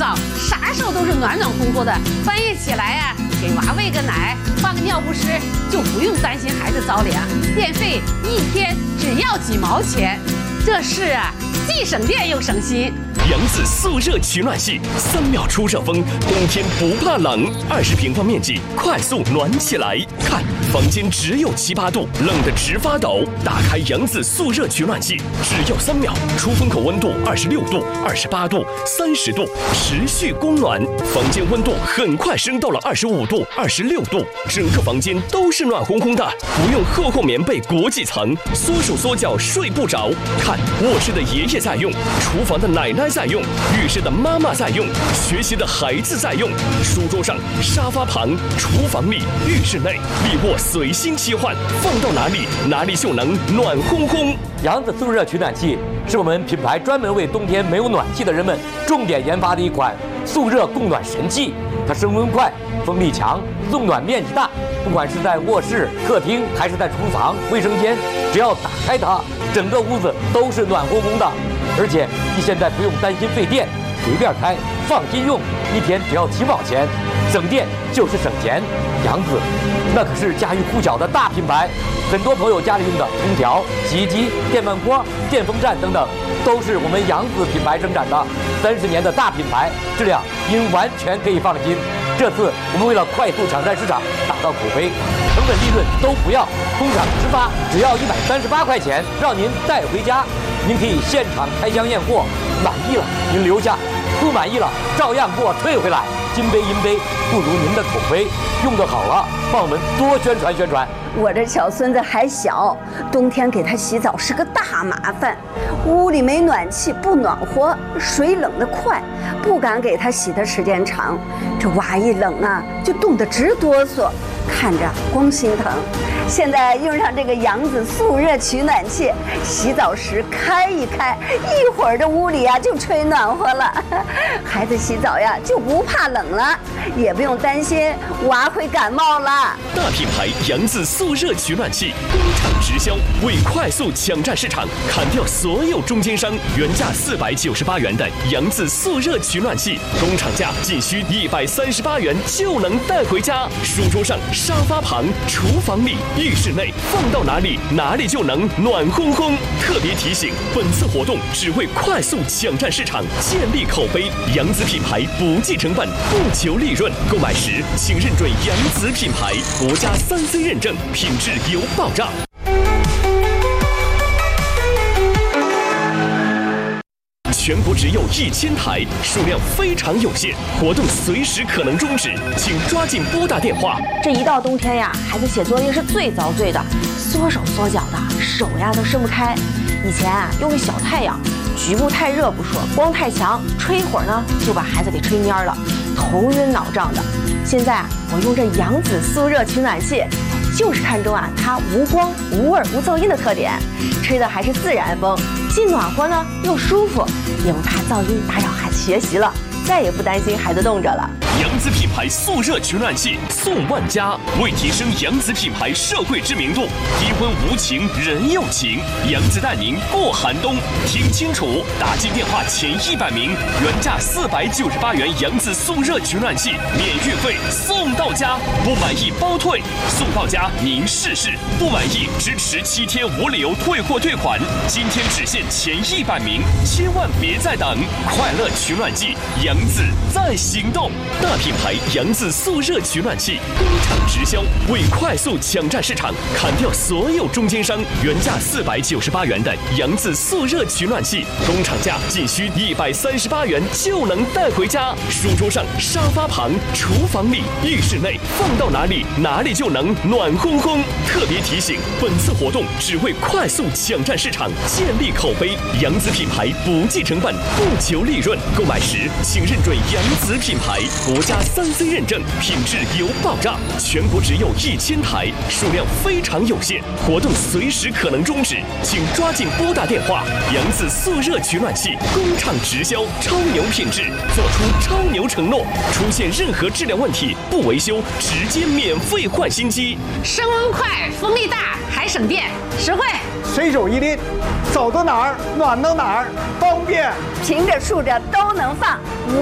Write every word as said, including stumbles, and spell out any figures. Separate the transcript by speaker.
Speaker 1: 澡，啥时候都是暖暖烘烘的。半夜起来呀、啊，给娃喂个奶，换个尿不湿，就不用担心孩子着凉。电费一天只要几毛钱，这是啊，既省电又省心。
Speaker 2: 扬子速热取暖系，三秒出热风，冬天不怕冷。二十平方面积，快速暖起来。看，房间只有七八度，冷得直发抖。打开扬子速热取暖器，只要三秒，出风口温度二十六度、二十八度、三十度，持续供暖。房间温度很快升到了二十五度、二十六度，整个房间都是暖烘烘的，不用厚厚棉被裹几层，缩手缩脚睡不着。看，卧室的爷爷在用，厨房的奶奶在用，浴室的妈妈在用，学习的孩子在用，书桌上、沙发旁、厨房里、浴室内，利卧随心切换，放到哪里哪里就能暖烘烘。
Speaker 3: 扬子速热取暖器是我们品牌专门为冬天没有暖气的人们重点研发的一款速热供暖神器。它升温快，风力强，送暖面积大，不管是在卧室、客厅还是在厨房、卫生间，只要打开它，整个屋子都是暖烘烘的。而且你现在不用担心费电，随便开，放心用，一天只要几毛钱，省电就是省钱。扬子那可是家喻户晓的大品牌，很多朋友家里用的空调、洗衣机、电饭锅、电风扇等等，都是我们扬子品牌生产的。三十年的大品牌，质量您完全可以放心。这次我们为了快速抢占市场，打造口碑，成本利润都不要，工厂直发，只要一百三十八块钱，让您带回家。您可以现场开箱验货，满意了您留下，不满意了照样给我退回来。金杯银杯不如您的口碑，用得好了，帮我们多宣传宣传。
Speaker 4: 我这小孙子还小，冬天给他洗澡是个大麻烦，屋里没暖气不暖和，水冷得快，不敢给他洗的时间长。这娃一冷啊，就冻得直哆嗦，看着光心疼。现在用上这个扬子速热取暖器，洗澡时开一开，一会儿这屋里呀、啊、就吹暖和了，孩子洗澡呀就不怕冷了，也不用担心娃会感冒了。
Speaker 2: 大品牌扬子速热取暖器，工厂直销，为快速抢占市场，砍掉所有中间商，原价四百九十八元的扬子速热取暖器，工厂价仅需一百三十八元就能带回家。书桌上、沙发旁、厨房里、浴室内，放到哪里哪里就能暖烘烘。特别提醒，本次活动只为快速抢占市场，建立口碑。扬子品牌不计成本，不求利润。购买时请认准扬子品牌，国家三 C 认证，品质有保障。全国只有一千台，数量非常有限，活动随时可能终止，请抓紧拨打电话。
Speaker 5: 这一到冬天呀，孩子写作业是最遭罪的，缩手缩脚的，手呀都伸不开。以前啊，用个小太阳，局部太热不说，光太强，吹一会儿呢就把孩子给吹蔫了，头晕脑胀的。现在啊，我用这扬子速热取暖器，就是看中啊它无光、无味、无噪音的特点，吹的还是自然风，既暖和呢又舒服，也不怕噪音打扰孩子学习了，再也不担心孩子冻着了。
Speaker 2: 扬子品牌速热取暖器送万家，为提升扬子品牌社会知名度，低温无情人有情，扬子带您过寒冬。听清楚，打进电话前一百名，原价四百九十八元扬子速热取暖器免运费送到家，不满意包退，送到家您试试，不满意支持七天无理由退货退款。今天只限前一百名，千万别再等！快乐取暖季，扬子在行动。大品牌扬子速热取暖器，工厂直销，为快速抢占市场，砍掉所有中间商，原价四百九十八元的扬子速热取暖器，工厂价仅需一百三十八元就能带回家。书桌上、沙发旁、厨房里、浴室内，放到哪里哪里就能暖烘烘。特别提醒，本次活动只为快速抢占市场，建立口碑。扬子品牌不计成本，不求利润。购买时请认准扬子品牌，国家三 C 认证，品质有保障。全国只有一千台，数量非常有限，活动随时可能终止，请抓紧拨打电话。扬子速热取暖器，工厂直销，超牛品质，做出超牛承诺。出现任何质量问题，不维修，直接免费换新机。
Speaker 1: 升温快，风力大，还省电，实惠。
Speaker 6: 随手一拎，走到哪儿暖到哪儿，方便。
Speaker 4: 平着竖着都能放。